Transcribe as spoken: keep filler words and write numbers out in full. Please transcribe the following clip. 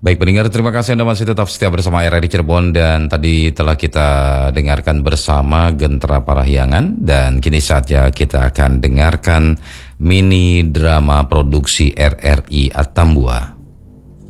Baik pendengar, terima kasih Anda masih tetap setia bersama R R I Cirebon, dan tadi telah kita dengarkan bersama Gentera Parahyangan, dan kini saatnya kita akan dengarkan mini drama produksi R R I Atambua.